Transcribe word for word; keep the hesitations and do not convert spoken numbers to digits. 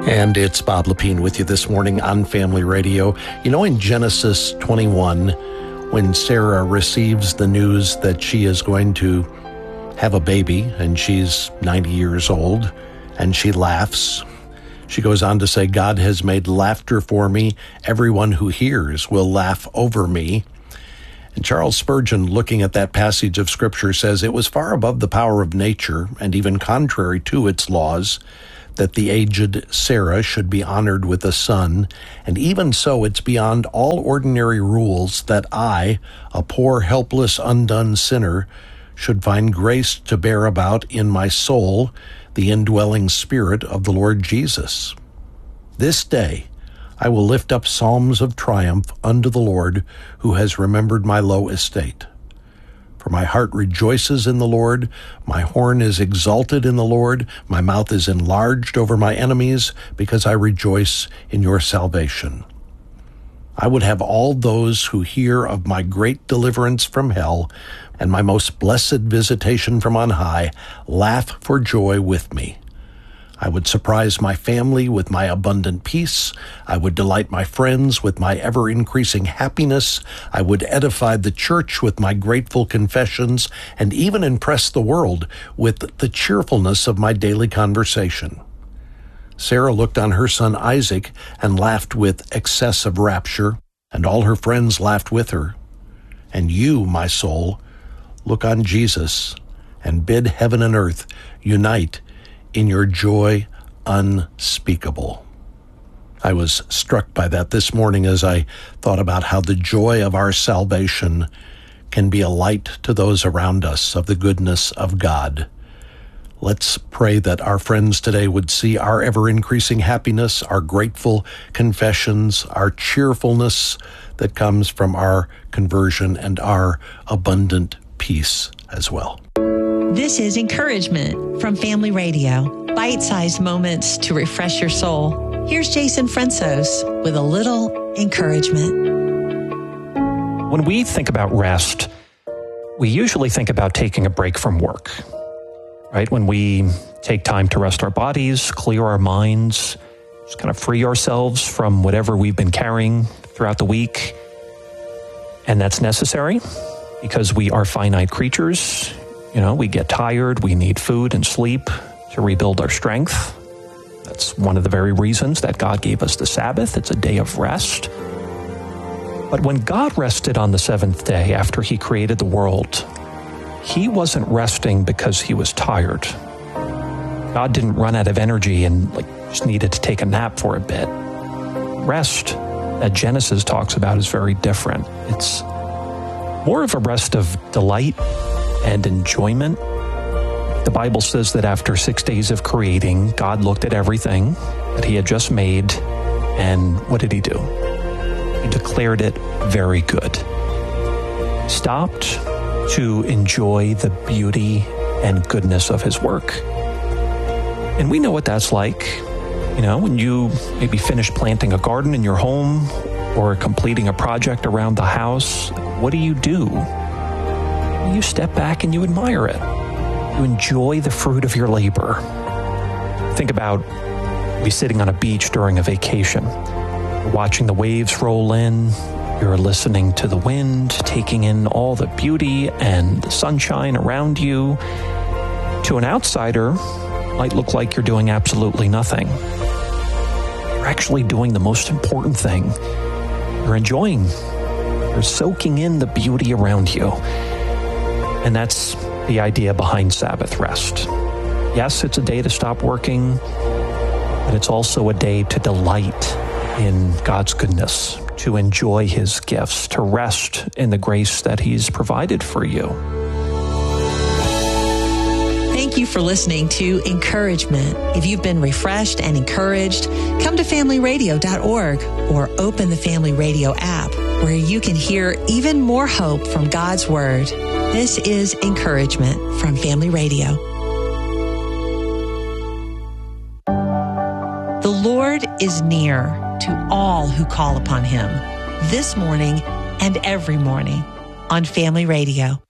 And it's Bob Lepine with you this morning on Family Radio. You know, in Genesis twenty-one, when Sarah receives the news that she is going to have a baby, and she's ninety years old, and she laughs, she goes on to say, God has made laughter for me. Everyone who hears will laugh over me. And Charles Spurgeon, looking at that passage of Scripture, says, it was far above the power of nature, and even contrary to its laws, that the aged Sarah should be honored with a son, and even so it's beyond all ordinary rules that I, a poor, helpless, undone sinner, should find grace to bear about in my soul the indwelling Spirit of the Lord Jesus. This day I will lift up psalms of triumph unto the Lord, who has remembered my low estate. For my heart rejoices in the Lord, my horn is exalted in the Lord, my mouth is enlarged over my enemies, because I rejoice in your salvation. I would have all those who hear of my great deliverance from hell and my most blessed visitation from on high laugh for joy with me. I would surprise my family with my abundant peace. I would delight my friends with my ever-increasing happiness. I would edify the church with my grateful confessions, and even impress the world with the cheerfulness of my daily conversation. Sarah looked on her son Isaac and laughed with excess of rapture, and all her friends laughed with her. And you, my soul, look on Jesus and bid heaven and earth unite in your joy unspeakable. I was struck by that this morning as I thought about how the joy of our salvation can be a light to those around us of the goodness of God. Let's pray that our friends today would see our ever-increasing happiness, our grateful confessions, our cheerfulness that comes from our conversion, and our abundant peace as well. This is Encouragement from Family Radio. Bite-sized moments to refresh your soul. Here's Jason Fransos with a little encouragement. When we think about rest, we usually think about taking a break from work, right? When we take time to rest our bodies, clear our minds, just kind of free ourselves from whatever we've been carrying throughout the week. And that's necessary because we are finite creatures. You know, we get tired, we need food and sleep to rebuild our strength. That's one of the very reasons that God gave us the Sabbath. It's a day of rest. But when God rested on the seventh day after he created the world, he wasn't resting because he was tired. God didn't run out of energy and like just needed to take a nap for a bit. Rest that Genesis talks about is very different. It's more of a rest of delight and enjoyment. The Bible says that after six days of creating, God looked at everything that he had just made, and what did he do? He declared it very good. Stopped to enjoy the beauty and goodness of his work. And we know what that's like. You know, when you maybe finish planting a garden in your home or completing a project around the house, what do you do? You step back and you admire it. You enjoy the fruit of your labor. Think about maybe sitting on a beach during a vacation. You're watching the waves roll in. You're listening to the wind, taking in all the beauty and the sunshine around you. To an outsider, it might look like you're doing absolutely nothing. You're actually doing the most important thing. You're enjoying. You're soaking in the beauty around you. And that's the idea behind Sabbath rest. Yes, it's a day to stop working, but it's also a day to delight in God's goodness, to enjoy his gifts, to rest in the grace that he's provided for you. Thank you for listening to Encouragement. If you've been refreshed and encouraged, come to family radio dot org or open the Family Radio app, where you can hear even more hope from God's Word. This is Encouragement from Family Radio. The Lord is near to all who call upon him, this morning and every morning on Family Radio.